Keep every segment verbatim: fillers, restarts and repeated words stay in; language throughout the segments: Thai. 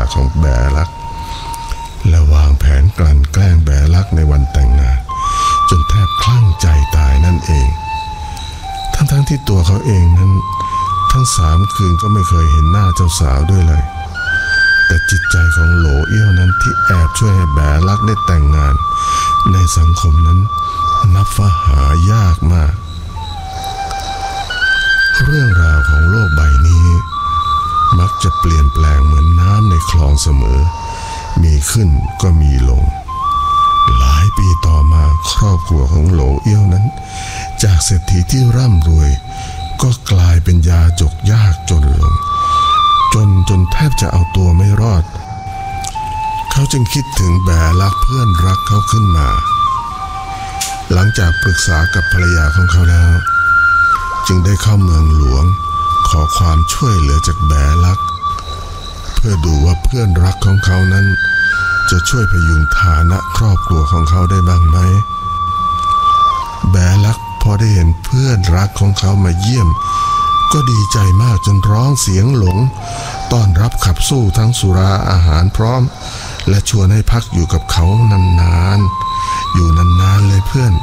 ของแบลักและวางแผนกลั่นแกล้งแบลักในวันแต่งงานจนแทบคลั่งใจตายนั่นเองทั้งๆ ท, ที่ตัวเขาเองนั้นทั้งสามคืนก็ไม่เคยเห็นหน้าเจ้าสาวด้วยเลยแต่จิตใจของโหลเอี้ยวนั้นที่แอบช่วยให้แบลักได้แต่งงานในสังคมนั้นนับว่าหายากมากเรื่องราวของโลกใบนี้มักจะเปลี่ยนแปลงเหมือนน้ำในคลองเสมอมีขึ้นก็มีลงหลายปีต่อมาครอบครัวของโหลเอี้ยวนั้นจากเศรษฐีที่ร่ำรวยก็กลายเป็นยาจกยากจนลงจนจนแทบจะเอาตัวไม่รอดเขาจึงคิดถึงแบลักเพื่อนรักเขาขึ้นมาหลังจากปรึกษากับภรรยาของเขาแล้วจึงได้เข้าเมืองหลวงขอความช่วยเหลือจากแบลักเพื่อดูว่าเพื่อนรักของเขานั้นจะช่วยพยุงฐานะครอบครัวของเขาได้บ้างไหมแบลักพอได้เห็นเพื่อนรักของเขามาเยี่ยมก็ดีใจมากจนร้องเสียงหลงต้อนรับขับสู้ทั้งสุราอาหารพร้อมและชวนให้พักอยู่กับเขานานๆอยู่นานๆเลยเพื่อน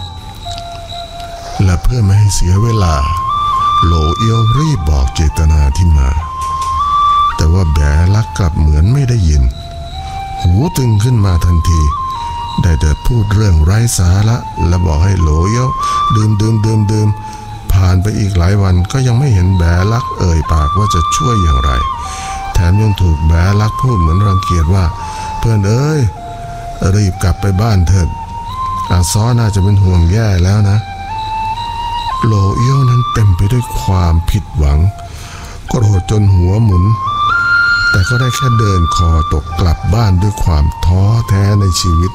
และเพื่อไม่ให้เสียเวลาโหลเอี้ยวรีบบอกเจตนาที่มาแต่ว่าแบลักกลับเหมือนไม่ได้ยินหูตึงขึ้นมาทันทีได้แต่พูดเรื่องไร้สาระและบอกให้โหลเอี้ยวดื่มดื่มดื่มดื่มผ่านไปอีกหลายวันก็ยังไม่เห็นแบลักเอ่ยปากว่าจะช่วยอย่างไรแถมยังถูกแบลักพูดเหมือนรังเกียจว่าเพื่อนเอ้ยรีบกลับไปบ้านเถิดอาซ้อน่าจะเป็นห่วงแย่แล้วนะโหลเอี้ยวนั้นเต็มไปด้วยความผิดหวังโกรธจนหัวหมุนแต่ก็ได้แค่เดินคอตกกลับบ้านด้วยความท้อแท้ในชีวิต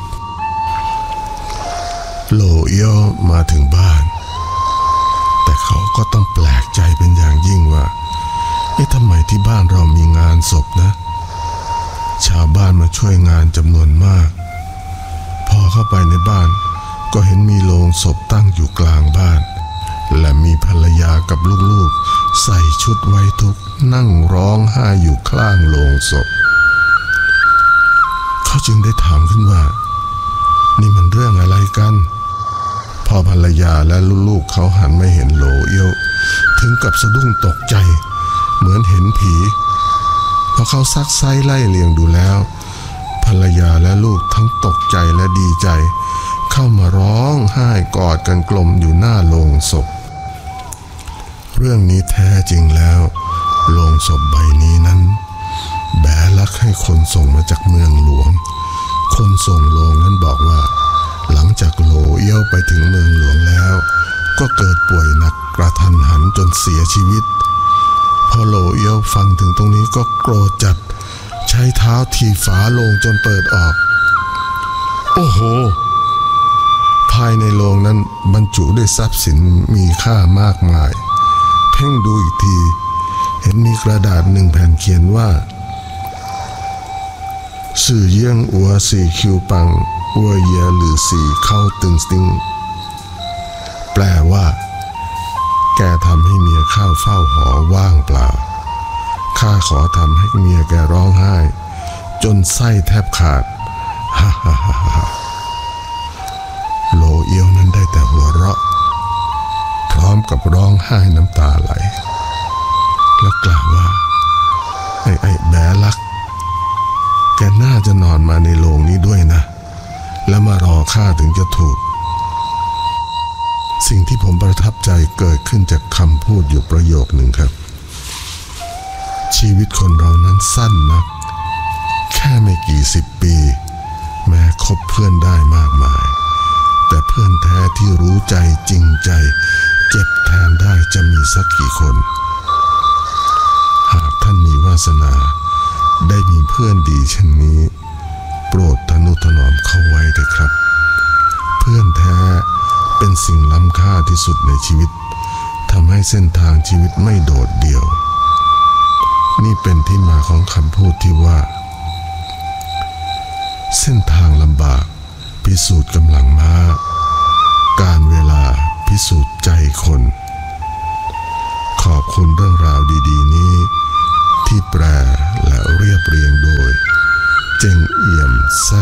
โหลเอี้ยวมาถึงบ้านแต่เขาก็ต้องแปลกใจเป็นอย่างยิ่งว่าเอ๊ะทำไมที่บ้านเรามีงานศพนะชาวบ้านมาช่วยงานจำนวนมากพอเข้าไปในบ้านก็เห็นมีโลงศพตั้งอยู่กลางบ้านและมีภรรยากับลูกๆใส่ชุดไว้ทุกข์นั่งร้องไห้อยู่ข้างโลงศพเขาจึงได้ถามขึ้นว่านี่มันเรื่องอะไรกันพอภรรยาและลูกๆเขาหันมาเห็นโหลเอี้ยวถึงกับสะดุ้งตกใจเหมือนเห็นผีพอเขาซักไซ้ไล่เลียงดูแล้วภรรยาและลูกทั้งตกใจและดีใจเข้ามาร้องไห้กอดกันกลมอยู่หน้าโลงศพเรื่องนี้แท้จริงแล้วโลงศพใบนี้นั้นแบลักให้คนส่งมาจากเมืองหลวงคนส่งโลงนั้นบอกว่าหลังจากโหลเอี้ยวไปถึงเมืองหลวงแล้วก็เกิดป่วยหนักกระทันหันจนเสียชีวิตพอโหลเอี้ยวฟังถึงตรงนี้ก็โกรธจัดใช้เท้าถีบฝาโลงจนเปิดออกโอ้โหภายในโลงนั้นบรรจุด้วยทรัพย์สินมีค่ามากมายเพ่งดูอีกทีเห็นมีกระดาษหนึ่งแผ่นเขียนว่าสื่อเยี่ยงอัวสี่คิวปังอัวเยหรือสี่เข้าตึงสติงแปลว่าแกทำให้เมียข้าวเฝ้าหอว่างเปล่าข้าขอทำให้เมียแกร้องไห้จนไส้แทบขาดฮ่าฮ่าฮ่าฮ่าโหลเอี้ยวนั้นได้แต่หัวเราะพร้อมกับร้องไห้น้ำตาไหลแล้วกล่าวว่าไอ้ไอ้แบลักแกน่าจะนอนมาในโรงนี้ด้วยนะแล้วมารอข้าถึงจะถูกสิ่งที่ผมประทับใจเกิดขึ้นจากคำพูดอยู่ประโยคหนึ่งครับชีวิตคนเรานั้นสั้นนักแค่ไม่กี่สิบปีแม้คบเพื่อนได้มากมายแต่เพื่อนแท้ที่รู้ใจจริงใจเจ็บแทนได้จะมีสักกี่คนหากท่านมีวาสนาได้มีเพื่อนดีเช่นนี้โปรดทนุถนอมเข้าไว้เถอะครับเพื่อนแท้เป็นสิ่งล้ำค่าที่สุดในชีวิตทำให้เส้นทางชีวิตไม่โดดเดี่ยวนี่เป็นที่มาของคำพูดที่ว่าเส้นทางลำบากพิสูจน์กำลังม้าการเวลาพิสูจน์ใจคนขอบคุณเรื่องราวดีๆนี้ที่แปลและเรียบเรียงโดยเจงเอี่ยมไซ